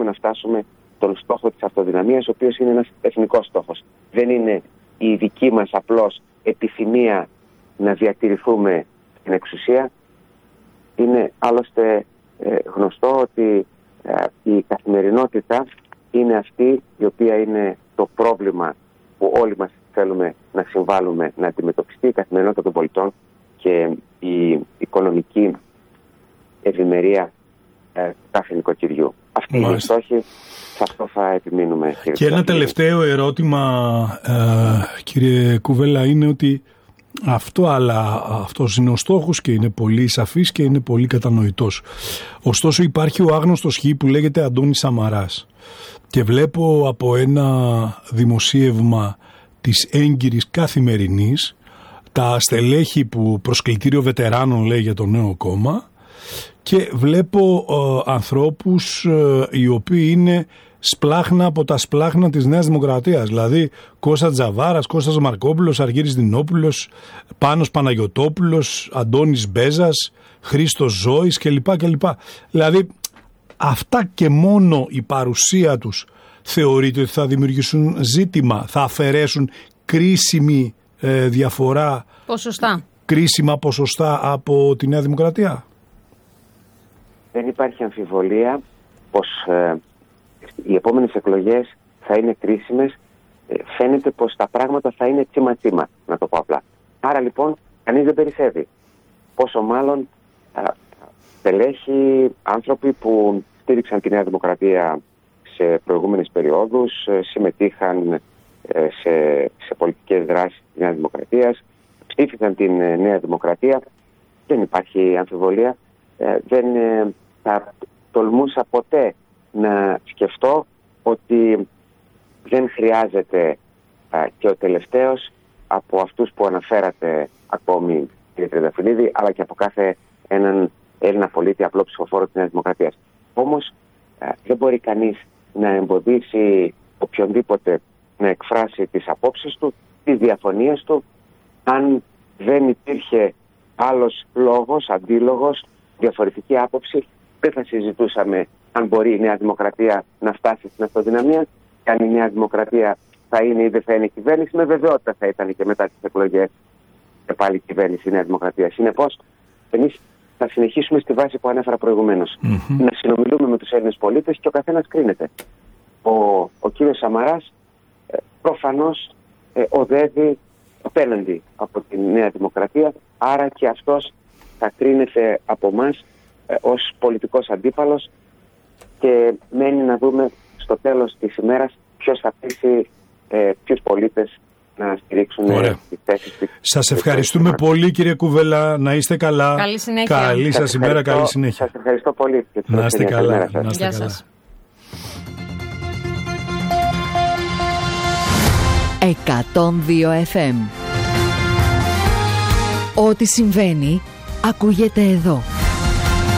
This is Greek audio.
να φτάσουμε τον στόχο της αυτοδυναμίας, ο οποίος είναι ένας εθνικός στόχος. Δεν είναι η δική μας απλώς επιθυμία να διατηρηθούμε στην εξουσία. Είναι άλλωστε γνωστό ότι η καθημερινότητα είναι αυτή η οποία είναι το πρόβλημα που όλοι μας θέλουμε να συμβάλλουμε να αντιμετωπιστεί, η καθημερινότητα των πολιτών και η οικονομική ευημερία κάθε νοικοκυριού. Αυτή είναι η στόχη, σε αυτό θα επιμείνουμε. Και ένα τελευταίο ερώτημα, κύριε Κουβέλα, είναι ότι αυτός είναι ο στόχος και είναι πολύ σαφής και είναι πολύ κατανοητός. Ωστόσο υπάρχει ο άγνωστος χ που λέγεται Αντώνης Σαμαράς και βλέπω από ένα δημοσίευμα της έγκυρης Καθημερινής τα στελέχη που προσκλητήριο βετεράνων λέει για το νέο κόμμα και βλέπω ανθρώπους οι οποίοι είναι σπλάχνα από τα σπλάχνα της Νέας Δημοκρατίας, δηλαδή Κώστας Τζαβάρας, Κώστας Μαρκόπουλος, Αργύρης Δινόπουλος, Πάνος Παναγιωτόπουλος, Αντώνης Μπέζας, Χρήστος Ζώης κλπ. Δηλαδή αυτά και μόνο η παρουσία τους θεωρείται ότι θα δημιουργήσουν ζήτημα, θα αφαιρέσουν κρίσιμη διαφορά, κρίσιμα ποσοστά από τη Νέα Δημοκρατία. Δεν υπάρχει αμφιβολία πως οι επόμενες εκλογές θα είναι κρίσιμες. Φαίνεται πως τα πράγματα θα είναι τσίμα-τσίμα, να το πω απλά. Άρα λοιπόν κανείς δεν περισσεύει. Πόσο μάλλον στελέχοι, άνθρωποι που στήριξαν τη Νέα Δημοκρατία σε προηγούμενες περιόδους, συμμετείχαν σε πολιτικές δράσεις της Νέας Δημοκρατίας, ψήφισαν την Νέα Δημοκρατία. Δεν υπάρχει αμφιβολία. Δεν θα τολμούσα ποτέ να σκεφτώ ότι δεν χρειάζεται και ο τελευταίος από αυτούς που αναφέρατε ακόμη, κύριε Τριανταφυλλίδη, αλλά και από κάθε έναν Έλληνα πολίτη, απλό ψηφοφόρο της Νέας Δημοκρατίας. Όμως δεν μπορεί κανείς να εμποδίσει οποιονδήποτε να εκφράσει τις απόψεις του, τις διαφωνίες του, αν δεν υπήρχε άλλος λόγος, αντίλογος, διαφορετική άποψη. Δεν θα συζητούσαμε αν μπορεί η Νέα Δημοκρατία να φτάσει στην αυτοδυναμία και αν η Νέα Δημοκρατία θα είναι ή δεν θα είναι κυβέρνηση. Με βεβαιότητα θα ήταν και μετά τις εκλογές και πάλι κυβέρνηση η Νέα Δημοκρατία. Συνεπώς, εμείς θα συνεχίσουμε στη βάση που ανέφερα προηγουμένως. Να συνομιλούμε με τους Έλληνες πολίτες και ο καθένας κρίνεται. Ο κύριος Σαμαράς προφανώς οδεύει απέναντι από τη Νέα Δημοκρατία, άρα και αυτός θα κρίνεται από εμάς ως πολιτικός αντίπαλος και μένει να δούμε στο τέλος της ημέρας ποιος θα πείσει ποιους πολίτες να στηρίξουν τις θέσεις του. Σας ευχαριστούμε πολύ, κύριε Κουβέλα, να είστε καλά. Καλή συνέχεια. Καλή σας ημέρα, καλή συνέχεια. Σας ευχαριστώ πολύ. Να είστε καλά. Γεια σας. 102 FM. Ό,τι συμβαίνει ακούγεται εδώ.